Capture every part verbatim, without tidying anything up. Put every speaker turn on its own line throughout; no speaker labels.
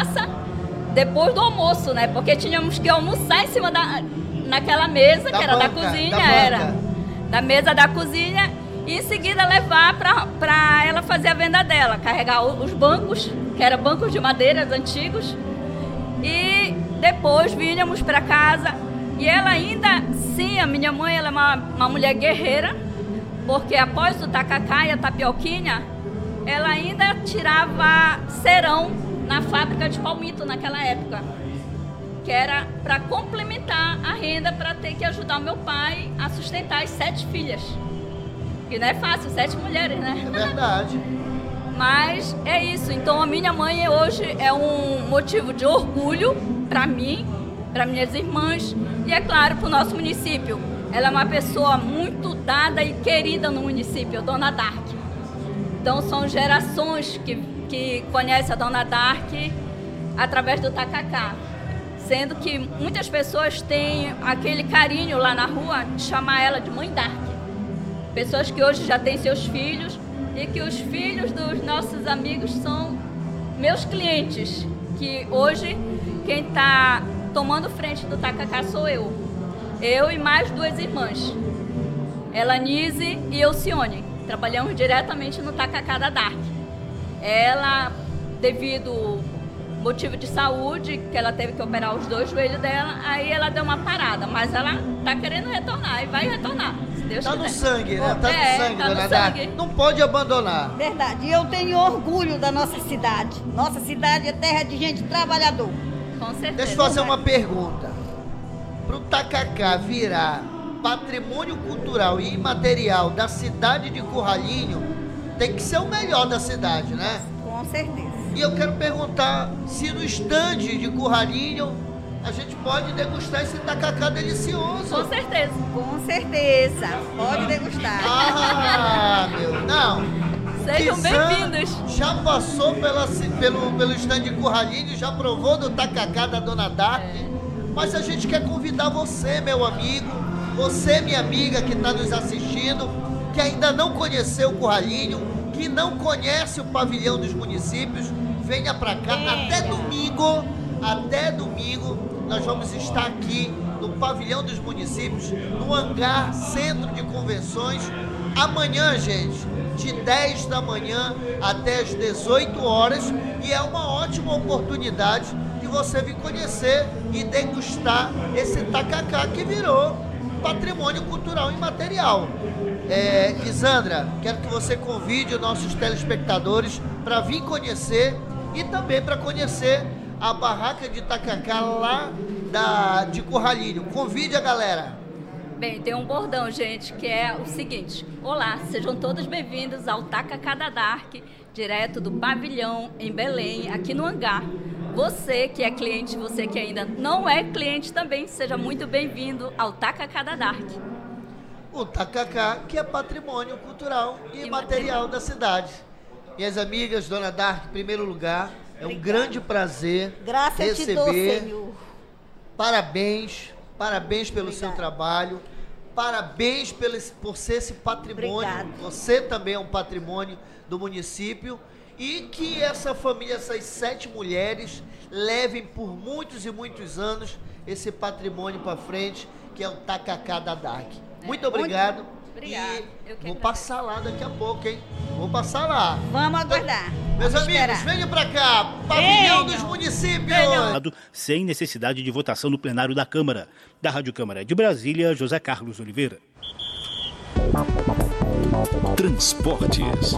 praça depois do almoço, né? Porque tínhamos que almoçar em cima da naquela mesa,
da
que era
banca,
da cozinha,
da
era da mesa da cozinha, e em seguida levar para ela fazer a venda dela, carregar os bancos, que eram bancos de madeiras antigos, e depois vinhamos para casa. E ela ainda, sim, a minha mãe, ela é uma, uma mulher guerreira, porque após o tacacá e a tapioquinha, ela ainda tirava cerão na fábrica de palmito naquela época, que era para complementar a renda, para ter que ajudar o meu pai a sustentar as sete filhas. Que não é fácil, sete mulheres, né?
É verdade.
Mas é isso. Então a minha mãe hoje é um motivo de orgulho para mim, para minhas irmãs e, é claro, para o nosso município. Ela é uma pessoa muito dada e querida no município, a Dona Dark. Então são gerações que, que conhecem a Dona Dark através do tacacá. Sendo que muitas pessoas têm aquele carinho lá na rua de chamar ela de Mãe Dark. Pessoas que hoje já têm seus filhos e que os filhos dos nossos amigos são meus clientes, que hoje quem está tomando frente do tacacá sou eu. Eu e mais duas irmãs, Elanise e Elcione. Trabalhamos diretamente no tacacá da Dark. Ela, devido motivo de saúde, que ela teve que operar os dois joelhos dela, aí ela deu uma parada, mas ela tá querendo retornar e vai retornar, se Deus
Tá
quiser.
no sangue, né? Tá
É,
no sangue,
tá no
Dona Dark.
sangue.
Não pode abandonar.
Verdade. E eu tenho orgulho da nossa cidade. Nossa cidade é terra de gente trabalhador.
Com certeza.
Deixa eu fazer uma pergunta. Pro tacacá virar patrimônio cultural e imaterial da cidade de Curralinho, tem que ser o melhor da cidade, né?
Com certeza.
E eu quero perguntar se no estande de Curralinho a gente pode degustar esse tacacá delicioso.
Com certeza.
Com certeza. Pode degustar.
Ah, meu, não.
Sejam
Kizan
bem-vindos.
Já passou pela, pelo, pelo estande de Curralinho, já provou do tacacá da Dona Dark. É. Mas a gente quer convidar você, meu amigo, você, minha amiga, que está nos assistindo, que ainda não conheceu o Curralinho, que não conhece o Pavilhão dos Municípios, venha para cá. É. Até domingo, até domingo, nós vamos estar aqui no Pavilhão dos Municípios, no hangar Centro de Convenções. Amanhã, gente, de dez da manhã até as dezoito horas, e é uma ótima oportunidade de você vir conhecer e degustar esse tacacá que virou patrimônio cultural imaterial. É, Lisandra, quero que você convide os nossos telespectadores para vir conhecer e também para conhecer a barraca de tacacá lá da, de Curralinho. Convide a galera.
Bem, tem um bordão, gente, que é o seguinte: olá, sejam todos bem-vindos ao Tacacá da Dark, direto do pavilhão em Belém, aqui no hangar. Você que é cliente, você que ainda não é cliente também, seja muito bem-vindo ao Tacacá da Dark.
O tacacá, que é patrimônio cultural e, e material da cidade. Minhas amigas, Dona Dark, em primeiro lugar, é um grande prazer
Graças
receber.
te dou, Senhor.
Parabéns, parabéns pelo
Obrigada.
seu trabalho, parabéns pelo, por ser esse patrimônio.
Obrigada.
Você também é um patrimônio do município, e que essa família, essas sete mulheres, levem por muitos e muitos anos esse patrimônio para frente, que é o tacacá da Dark. Muito obrigado.
Obrigada.
E vou passar lá daqui a pouco, hein? Vou passar lá.
Vamos aguardar.
Meus
Vamos
amigos,
esperar.
venham pra cá. Pavilhão dos Municípios.
Sem necessidade de votação no plenário da Câmara. Da Rádio Câmara de Brasília, José Carlos Oliveira.
Transportes.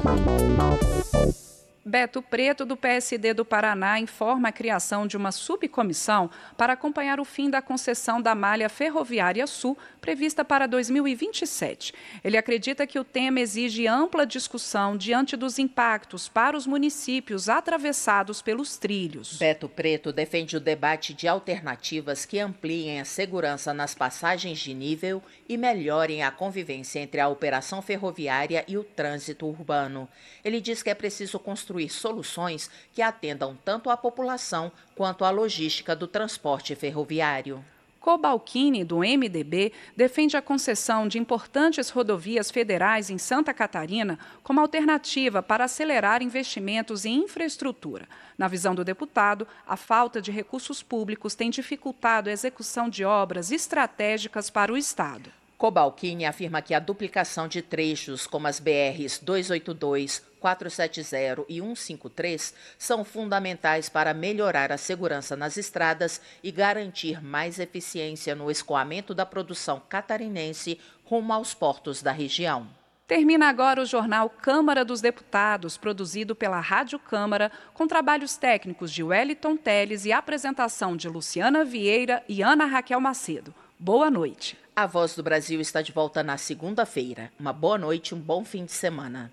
Beto Preto, do P S D do Paraná, informa a criação de uma subcomissão para acompanhar o fim da concessão da malha ferroviária sul, prevista para dois mil e vinte e sete. Ele acredita que o tema exige ampla discussão diante dos impactos para os municípios atravessados pelos trilhos.
Beto Preto defende o debate de alternativas que ampliem a segurança nas passagens de nível e melhorem a convivência entre a operação ferroviária e o trânsito urbano. Ele diz que é preciso construir soluções que atendam tanto à população quanto à logística do transporte ferroviário.
Cobalcini, do M D B, defende a concessão de importantes rodovias federais em Santa Catarina como alternativa para acelerar investimentos em infraestrutura. Na visão do deputado, a falta de recursos públicos tem dificultado a execução de obras estratégicas para o Estado.
Cobalcini afirma que a duplicação de trechos como as B Rs duzentos e oitenta e dois, quatrocentos e setenta e cento e cento e cinquenta e três são fundamentais para melhorar a segurança nas estradas e garantir mais eficiência no escoamento da produção catarinense rumo aos portos da região.
Termina agora o jornal Câmara dos Deputados, produzido pela Rádio Câmara, com trabalhos técnicos de Wellington Teles e apresentação de Luciana Vieira e Ana Raquel Macedo. Boa noite.
A Voz do Brasil está de volta na segunda-feira. Uma boa noite e um bom fim de semana.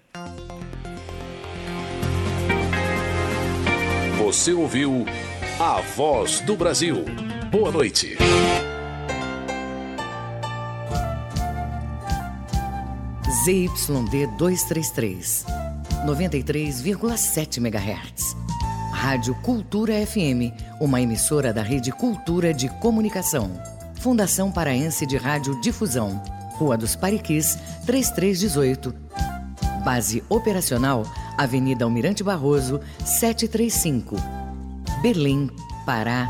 Você ouviu A Voz do Brasil. Boa noite.
Z Y D duzentos e trinta e três, noventa e três vírgula sete megahertz. Rádio Cultura F M, uma emissora da Rede Cultura de Comunicação. Fundação Paraense de Rádio Difusão. Rua dos Pariquis, trinta e três dezoito. Base operacional, Avenida Almirante Barroso, setecentos e trinta e cinco. Belém, Pará.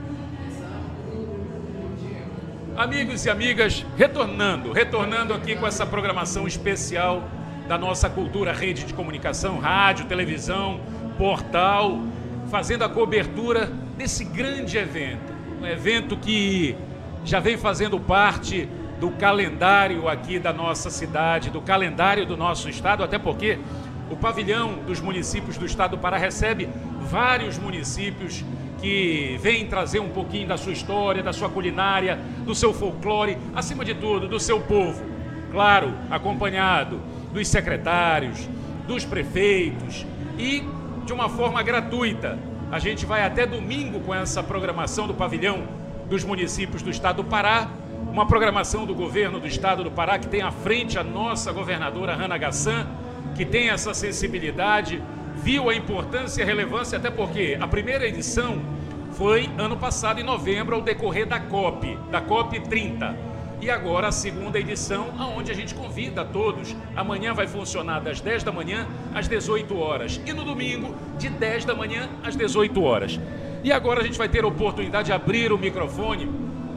Amigos e amigas, retornando, retornando aqui com essa programação especial da nossa Cultura Rede de Comunicação, rádio, televisão, portal, fazendo a cobertura desse grande evento. Um evento que já vem fazendo parte do calendário aqui da nossa cidade, do calendário do nosso estado, até porque o pavilhão dos municípios do estado do Pará recebe vários municípios que vêm trazer um pouquinho da sua história, da sua culinária, do seu folclore, acima de tudo, do seu povo. Claro, acompanhado dos secretários, dos prefeitos e de uma forma gratuita. A gente vai até domingo com essa programação do pavilhão dos municípios do estado do Pará, uma programação do governo do estado do Pará que tem à frente a nossa governadora Hannah Gassan, que tem essa sensibilidade, viu a importância e a relevância, até porque a primeira edição foi ano passado, em novembro, ao decorrer da COP, da COP trinta. E agora a segunda edição, onde a gente convida a todos. Amanhã vai funcionar das dez da manhã às dezoito horas. E no domingo, de dez da manhã às dezoito horas. E agora a gente vai ter a oportunidade de abrir o microfone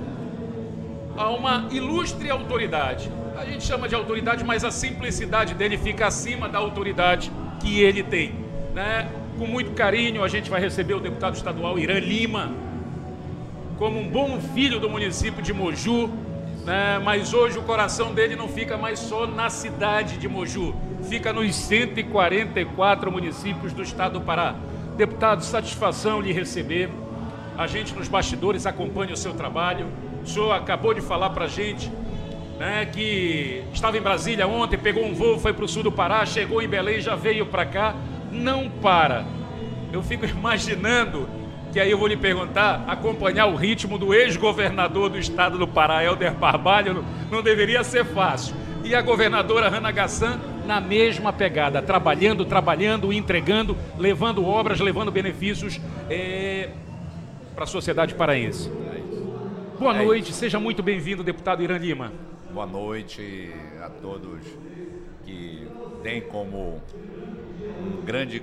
a uma ilustre autoridade. A gente chama de autoridade, mas a simplicidade dele fica acima da autoridade que ele tem, né? Com muito carinho, a gente vai receber o deputado estadual Irã Lima, como um bom filho do município de Moju, né? Mas hoje o coração dele não fica mais só na cidade de Moju, fica nos cento e quarenta e quatro municípios do estado do Pará. Deputado, satisfação lhe receber. A gente nos bastidores acompanha o seu trabalho. O senhor acabou de falar para a gente, né, que estava em Brasília ontem, pegou um voo, foi para o sul do Pará, chegou em Belém, já veio para cá. Não para. Eu fico imaginando que aí eu vou lhe perguntar, acompanhar o ritmo do ex-governador do estado do Pará, Helder Barbalho, não, não deveria ser fácil. E a governadora Hannah Gassan na mesma pegada, trabalhando, trabalhando, entregando, levando obras, levando benefícios é, para a sociedade paraense. Boa é noite, isso. Seja muito bem-vindo, deputado Irã Lima.
Boa noite a todos que têm como um grande,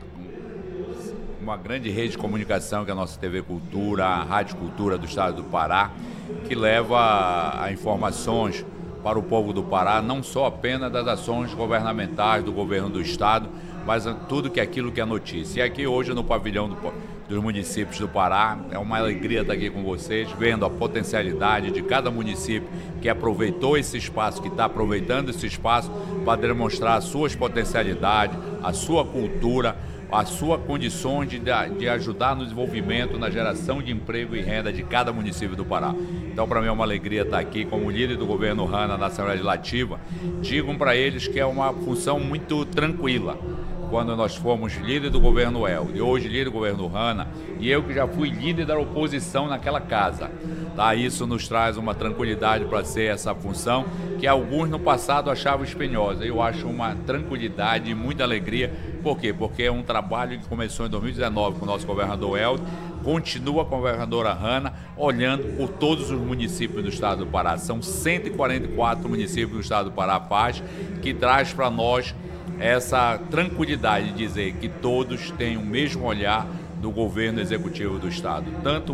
uma grande rede de comunicação que é a nossa T V Cultura, a Rádio Cultura do Estado do Pará, que leva a informações para o povo do Pará, não só apenas das ações governamentais do governo do Estado, mas tudo que é aquilo que é notícia. E aqui hoje no pavilhão do, dos municípios do Pará, é uma alegria estar aqui com vocês, vendo a potencialidade de cada município que aproveitou esse espaço, que está aproveitando esse espaço para demonstrar as suas potencialidades, a sua cultura, as suas condições de, de ajudar no desenvolvimento, na geração de emprego e renda de cada município do Pará. Então, para mim é uma alegria estar aqui como líder do governo Hannah na Assembleia Legislativa. Digam para eles que é uma função muito tranquila. Quando nós fomos líder do governo El e hoje líder do governo Hannah, e eu que já fui líder da oposição naquela casa, tá? Isso nos traz uma tranquilidade para ser essa função que alguns no passado achavam espinhosa. Eu acho uma tranquilidade e muita alegria. Por quê? Porque é um trabalho que começou em dois mil e dezenove com o nosso governador El, continua com a governadora Hanna olhando por todos os municípios do estado do Pará. São cento e quarenta e quatro municípios do estado do Pará Paz, que traz para nós essa tranquilidade de dizer que todos têm o mesmo olhar do governo executivo do estado, tanto